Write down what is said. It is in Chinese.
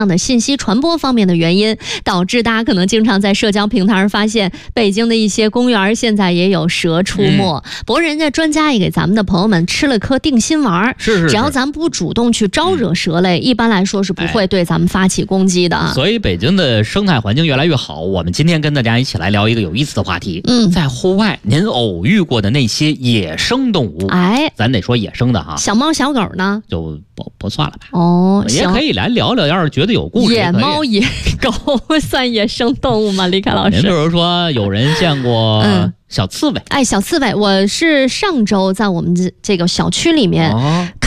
的信息传播方面的原因，导致大家可能经常在社交平台上发现北京的一些公园现在也有蛇出没。不过人家专家也给咱们的朋友们吃了颗定心丸， 是只要咱不主动去招惹蛇类，一般来说是不会对咱们发起攻击的啊。 所以北京的生态环境越来越好，我们今天跟大家一起来聊一个有意思的话题。在户外您偶遇过的那些野生动物，咱得说野生的哈， 小猫小狗呢就不算了吧。 哦， 也可以来聊聊，要是觉得有故事， 野猫野狗算野生动物吗？李凯老师， 您比如说有人见过小刺猬， 小刺猬，我是上周在我们这个小区里面